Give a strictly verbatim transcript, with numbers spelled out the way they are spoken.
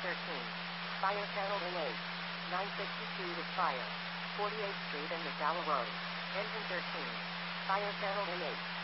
thirteen. Fire channel in eight. nine sixty-two with fire. forty-eighth Street and McDowell Road. Engine thirteen. Fire channel in eight.